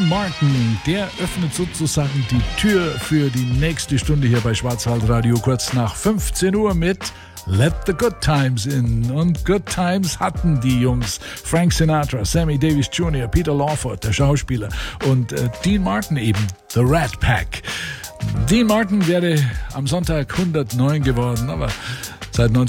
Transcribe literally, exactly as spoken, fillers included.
Dean Martin, der öffnet sozusagen die Tür für die nächste Stunde hier bei Schwarzwaldradio kurz nach fünfzehn Uhr mit Let the Good Times In. Und Good Times hatten die Jungs Frank Sinatra, Sammy Davis Junior, Peter Lawford, der Schauspieler, und äh, Dean Martin eben, The Rat Pack. Dean Martin wäre am Sonntag hundertneun geworden, aber seit